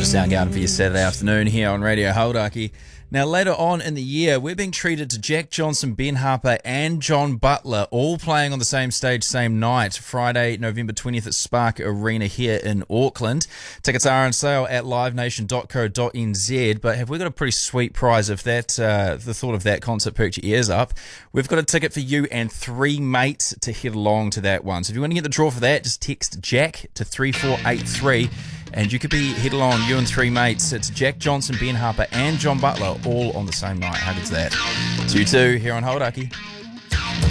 bit of Soundgarden for your Saturday afternoon here on Radio Hauraki. Now, later on in the year, we're being treated to Jack Johnson, Ben Harper and John Butler all playing on the same stage, same night, Friday, November 20th at Spark Arena here in Auckland. Tickets are on sale at livenation.co.nz, but have we got a pretty sweet prize if that the thought of that concert perked your ears up? We've got a ticket for you and 3 mates to head along to that one. So if you want to get the draw for that, just text Jack to 3483. And you could be head along, you and 3 mates. It's Jack Johnson, Ben Harper and John Butler all on the same night. How good's that? So you two here on Hauraki.